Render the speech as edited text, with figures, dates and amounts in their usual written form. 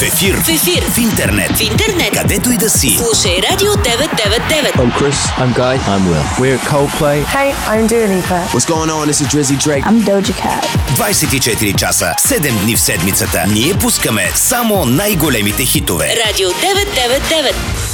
ефир. В интернет. Където и да си. Слушай Радио 999. I'm Chris. I'm Guy. I'm Will. We're Coldplay. Hey, I'm Dua Lipa. What's going on? This is Drizzy Drake. I'm Doja Cat. 24 часа, 7 дни в седмицата. Ние пускаме само най-големите хитове. Радио 999.